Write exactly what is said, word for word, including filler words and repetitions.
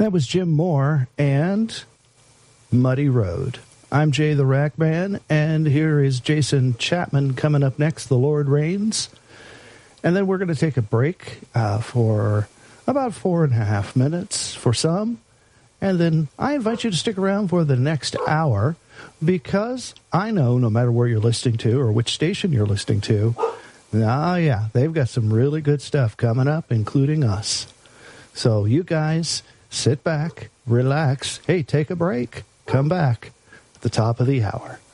That was Jim Moore and Muddy Road. I'm Jay the Rack Man, and here is Jason Chapman coming up next, The Lord Reigns. And then we're going to take a break uh, for about four and a half minutes for some. And then I invite you to stick around for the next hour, because I know no matter where you're listening to or which station you're listening to, ah, yeah, they've got some really good stuff coming up, including us. So you guys sit back, relax. Hey, take a break. Come back at the top of the hour.